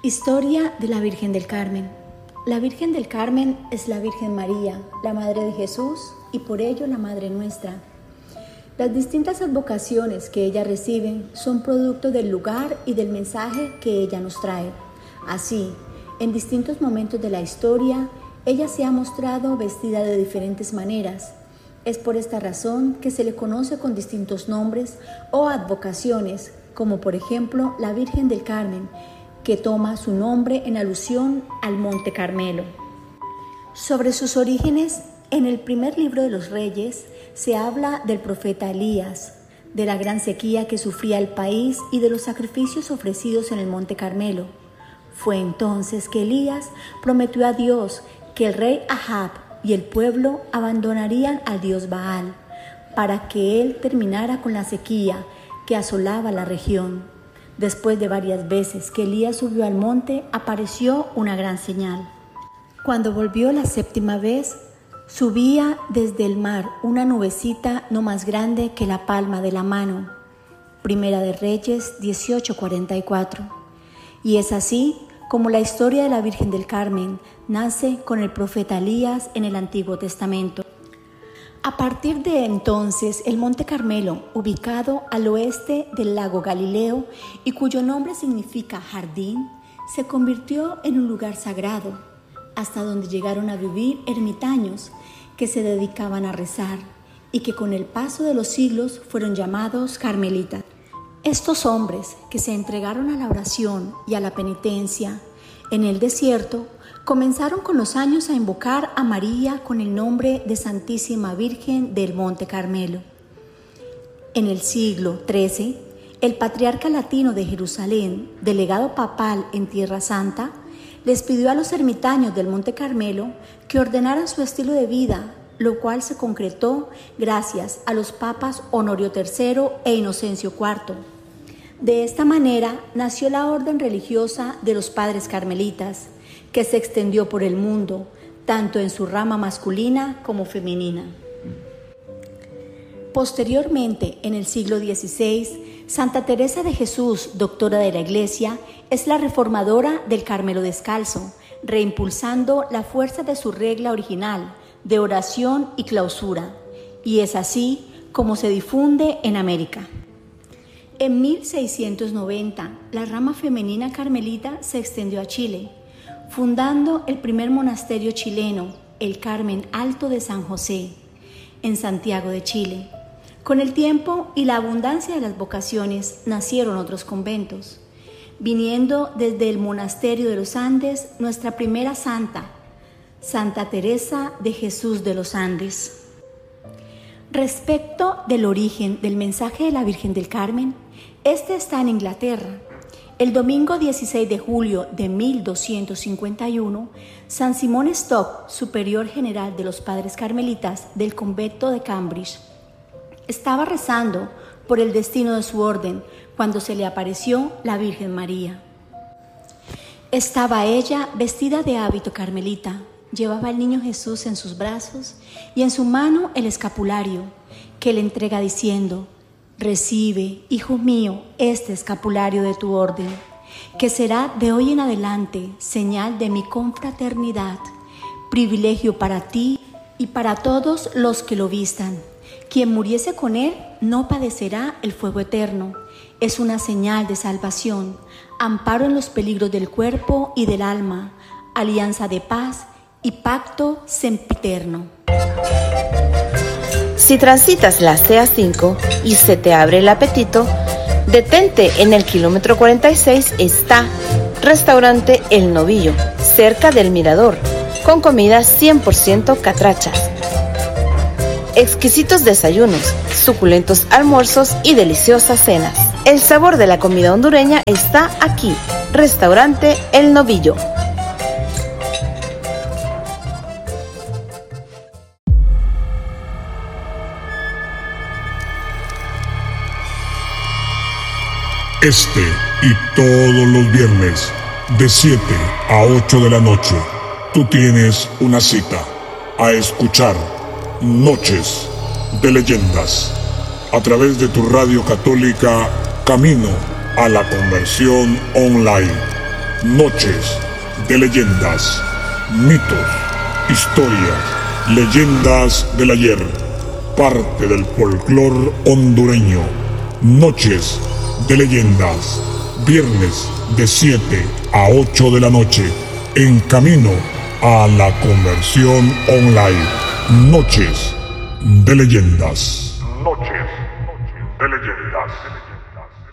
Historia de la Virgen del Carmen. La Virgen del Carmen es la Virgen María, la Madre de Jesús y por ello la Madre nuestra. Las distintas advocaciones que ella recibe son producto del lugar y del mensaje que ella nos trae. Así, en distintos momentos de la historia, ella se ha mostrado vestida de diferentes maneras. Es por esta razón que se le conoce con distintos nombres o advocaciones, como por ejemplo la Virgen del Carmen, que toma su nombre en alusión al Monte Carmelo. Sobre sus orígenes, en el primer libro de los Reyes se habla del profeta Elías, de la gran sequía que sufría el país y de los sacrificios ofrecidos en el Monte Carmelo. Fue entonces que Elías prometió a Dios que el rey Ahab y el pueblo abandonarían al dios Baal para que él terminara con la sequía que asolaba la región. Después de varias veces que Elías subió al monte, apareció una gran señal. Cuando volvió la séptima vez, subía desde el mar una nubecita no más grande que la palma de la mano. Primera de Reyes 18:44. Y es así como la historia de la Virgen del Carmen nace con el profeta Elías en el Antiguo Testamento. A partir de entonces, el Monte Carmelo, ubicado al oeste del lago Galileo y cuyo nombre significa jardín, se convirtió en un lugar sagrado, hasta donde llegaron a vivir ermitaños que se dedicaban a rezar y que con el paso de los siglos fueron llamados carmelitas. Estos hombres que se entregaron a la oración y a la penitencia en el desierto comenzaron con los años a invocar a María con el nombre de Santísima Virgen del Monte Carmelo. En el siglo XIII, el patriarca latino de Jerusalén, delegado papal en Tierra Santa, les pidió a los ermitaños del Monte Carmelo que ordenaran su estilo de vida, lo cual se concretó gracias a los papas Honorio III e Inocencio IV. De esta manera nació la orden religiosa de los padres carmelitas, que se extendió por el mundo, tanto en su rama masculina como femenina. Posteriormente, en el siglo XVI, Santa Teresa de Jesús, doctora de la Iglesia, es la reformadora del Carmelo Descalzo, reimpulsando la fuerza de su regla original de oración y clausura, y es así como se difunde en América. En 1690, la rama femenina carmelita se extendió a Chile, fundando el primer monasterio chileno, el Carmen Alto de San José, en Santiago de Chile. Con el tiempo y la abundancia de las vocaciones nacieron otros conventos, viniendo desde el monasterio de los Andes nuestra primera santa, Santa Teresa de Jesús de los Andes. Respecto del origen del mensaje de la Virgen del Carmen, este está en Inglaterra. El domingo 16 de julio de 1251, San Simón Stock, superior general de los padres carmelitas del convento de Cambridge, estaba rezando por el destino de su orden cuando se le apareció la Virgen María. Estaba ella vestida de hábito carmelita, llevaba al niño Jesús en sus brazos y en su mano el escapulario, que le entrega diciendo: «Recibe, hijo mío, este escapulario de tu orden, que será de hoy en adelante señal de mi confraternidad, privilegio para ti y para todos los que lo vistan. Quien muriese con él no padecerá el fuego eterno. Es una señal de salvación, amparo en los peligros del cuerpo y del alma, alianza de paz y pacto sempiterno». Si transitas la CA5 y se te abre el apetito, detente en el kilómetro 46, está Restaurante El Novillo, cerca del Mirador, con comidas 100% catrachas. Exquisitos desayunos, suculentos almuerzos y deliciosas cenas. El sabor de la comida hondureña está aquí, Restaurante El Novillo. Este y todos los viernes, de 7 a 8 de la noche, tú tienes una cita a escuchar Noches de Leyendas a través de tu radio católica Camino a la Conversión Online. Noches de leyendas, mitos, historias, leyendas del ayer, parte del folclor hondureño. Noches de leyendas, viernes de 7 a 8 de la noche, en camino a la conversión online. Noches de leyendas.